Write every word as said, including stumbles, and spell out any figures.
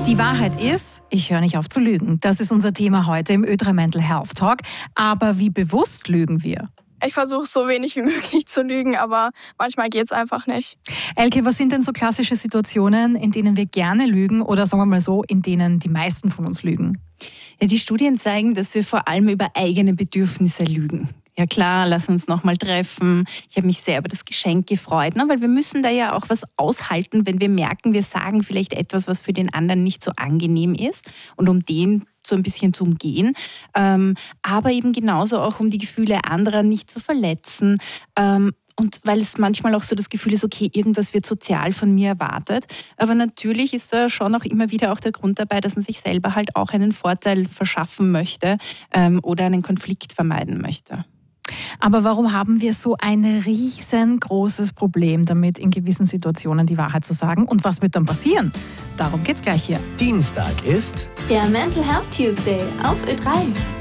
Die Wahrheit ist, ich höre nicht auf zu lügen. Das ist unser Thema heute im Ö drei Mental Health Talk. Aber wie bewusst lügen wir? Ich versuche so wenig wie möglich zu lügen, aber manchmal geht es einfach nicht. Elke, was sind denn so klassische Situationen, in denen wir gerne lügen oder sagen wir mal so, in denen die meisten von uns lügen? Ja, die Studien zeigen, dass wir vor allem über eigene Bedürfnisse lügen. Ja klar, lass uns nochmal treffen. Ich habe mich sehr über das Geschenk gefreut, ne? Weil wir müssen da ja auch was aushalten, wenn wir merken, wir sagen vielleicht etwas, was für den anderen nicht so angenehm ist und um den so ein bisschen zu umgehen, ähm, aber eben genauso auch, um die Gefühle anderer nicht zu verletzen. Ähm, Und weil es manchmal auch so das Gefühl ist, okay, irgendwas wird sozial von mir erwartet. Aber natürlich ist da schon auch immer wieder auch der Grund dabei, dass man sich selber halt auch einen Vorteil verschaffen möchte ähm, oder einen Konflikt vermeiden möchte. Aber warum haben wir so ein riesengroßes Problem damit, in gewissen Situationen die Wahrheit zu sagen? Und was wird dann passieren? Darum geht's gleich hier. Dienstag ist der Mental Health Tuesday auf Ö drei.